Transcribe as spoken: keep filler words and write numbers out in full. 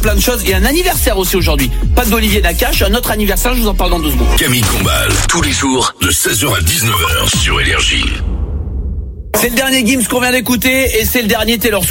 plein de choses. Et un anniversaire aussi aujourd'hui. Pas d'Olivier Nakache, un autre anniversaire, je vous en parle dans deux secondes. Camille Combal, tous les jours de seize heures à dix-neuf heures sur Énergie. C'est le dernier Gims qu'on vient d'écouter et c'est le dernier Taylor Swift.